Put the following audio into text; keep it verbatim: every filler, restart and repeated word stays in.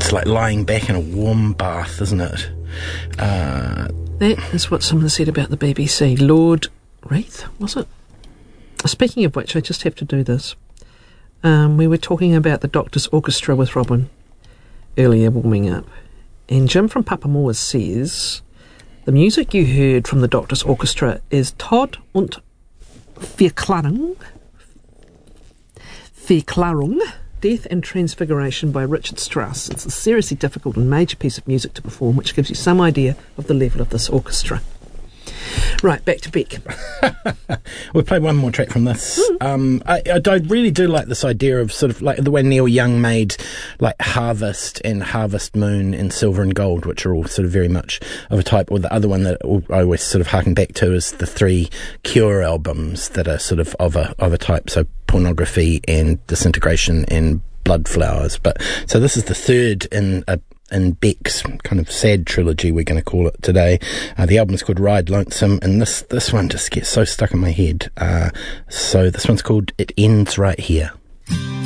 it's like lying back in a warm bath, isn't it? Uh, that is what someone said about the B B C. Lord Reith, was it? Speaking of which, I just have to do this. Um, we were talking about the Doctor's Orchestra with Robin earlier, warming up. And Jim from Papamoa says, the music you heard from the Doctor's Orchestra is Todd und Verklarung, Verklarung, Death and Transfiguration by Richard Strauss. It's a seriously difficult and major piece of music to perform, which gives you some idea of the level of this orchestra. Right, back to Beck. We'll play one more track from this. Mm. Um, I, I, I really do like this idea of sort of like the way Neil Young made like Harvest and Harvest Moon and Silver and Gold, which are all sort of very much of a type. Or the other one that I always sort of harken back to is the three Cure albums that are sort of of a of a type. So Pornography and Disintegration and Blood Flowers. But so this is the third in a in Beck's kind of sad trilogy, we're going to call it today. Uh, the album's called Ride Lonesome, and this this one just gets so stuck in my head. Uh, so this one's called It Ends Right Here.